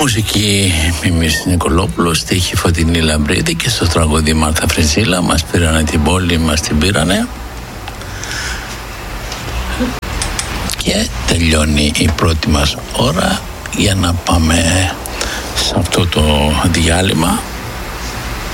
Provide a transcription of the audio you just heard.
Μουσική Μίμης Νικολόπουλος, στίχη Φωτεινή Λαμπρίδη και στο τραγούδι Μάρθα Φρυσίλα. Μας πήρανε την πόλη, μας την πήρανε. Και τελειώνει η πρώτη μας ώρα για να πάμε σε αυτό το διάλειμμα